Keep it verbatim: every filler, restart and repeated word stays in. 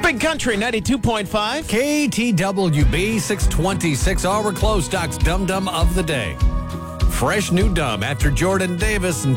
Big Country ninety-two point five. K T W B six twenty-six. Our close Doc's Dum Dum of the Day. Fresh new Dum after Jordan Davis and